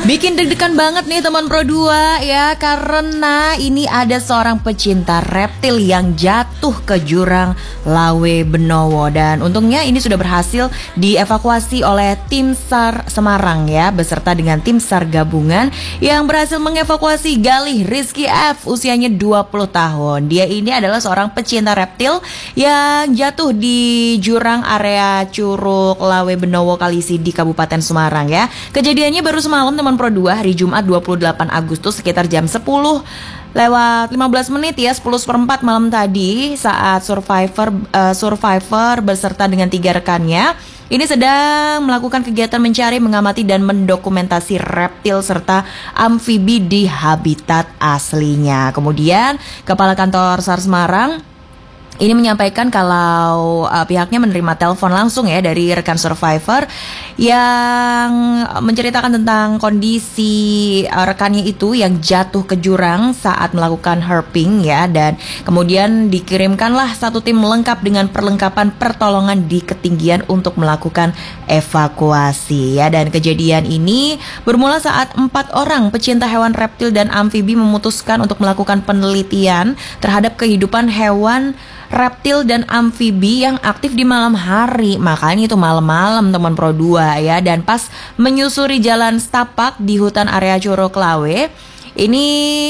Bikin deg-degan banget nih teman Pro 2 ya, karena ini ada seorang pecinta reptil yang jatuh ke jurang Lawe Benowo. Dan untungnya ini sudah berhasil dievakuasi oleh tim SAR Semarang ya, beserta dengan tim SAR gabungan yang berhasil mengevakuasi Galih Rizky F, usianya 20 tahun. Dia ini adalah seorang pecinta reptil yang jatuh di jurang area Curug Lawe Benowo Kalisi di Kabupaten Semarang ya. Kejadiannya baru semalam teman Pro 2, hari Jumat 28 Agustus sekitar jam 10 lewat 15 menit ya, 10:04 malam tadi, saat survivor beserta dengan 3 rekannya ini sedang melakukan kegiatan mencari, mengamati dan mendokumentasi reptil serta amfibi di habitat aslinya. Kemudian Kepala Kantor SAR Semarang ini menyampaikan kalau pihaknya menerima telepon langsung ya dari rekan survivor yang menceritakan tentang kondisi rekannya itu yang jatuh ke jurang saat melakukan herping ya, dan kemudian dikirimkanlah satu tim lengkap dengan perlengkapan pertolongan di ketinggian untuk melakukan evakuasi ya. Dan kejadian ini bermula saat 4 orang pecinta hewan reptil dan amfibi memutuskan untuk melakukan penelitian terhadap kehidupan hewan reptil dan amfibi yang aktif di malam hari. Makanya itu malam-malam teman Pro 2 ya. Dan pas menyusuri jalan setapak di hutan area Curug Lawe, ini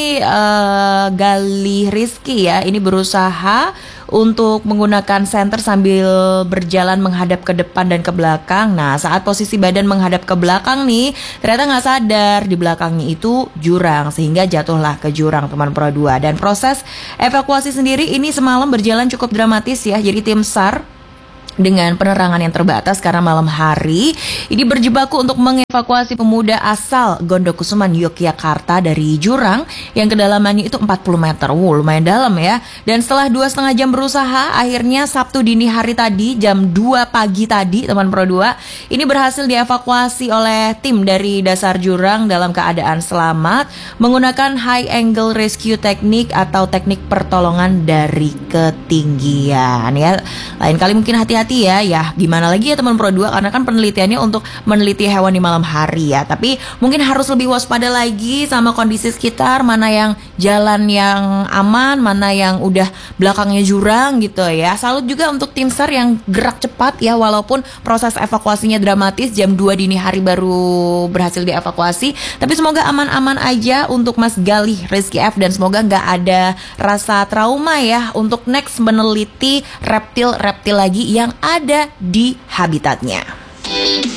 Galih Rizky ya, ini berusaha untuk menggunakan senter sambil berjalan menghadap ke depan dan ke belakang. Nah, saat posisi badan menghadap ke belakang nih, ternyata nggak sadar di belakangnya itu jurang, sehingga jatuhlah ke jurang teman Pro 2. Dan proses evakuasi sendiri ini semalam berjalan cukup dramatis ya. Jadi tim SAR dengan penerangan yang terbatas karena malam hari ini berjibaku untuk mengevakuasi pemuda asal Gondokusuman, Yogyakarta dari jurang yang kedalamannya itu 40 meter. Lumayan dalam ya. Dan setelah 2,5 jam berusaha, akhirnya Sabtu dini hari tadi jam 2 pagi tadi teman Pro 2 ini berhasil dievakuasi oleh tim dari dasar jurang dalam keadaan selamat menggunakan high angle rescue teknik atau teknik pertolongan dari ketinggian ya. Lain kali mungkin hati-hati ya gimana lagi ya teman Pro 2, karena kan penelitiannya untuk meneliti hewan di malam hari ya, tapi mungkin harus lebih waspada lagi sama kondisi sekitar, mana yang jalan yang aman, mana yang udah belakangnya jurang gitu ya. Salut juga untuk tim SAR yang gerak cepat ya, walaupun proses evakuasinya dramatis, jam 2 dini hari baru berhasil dievakuasi, tapi semoga aman-aman aja untuk Mas Galih Rizky F, dan semoga nggak ada rasa trauma ya untuk next meneliti reptil-reptil lagi yang ada di habitatnya.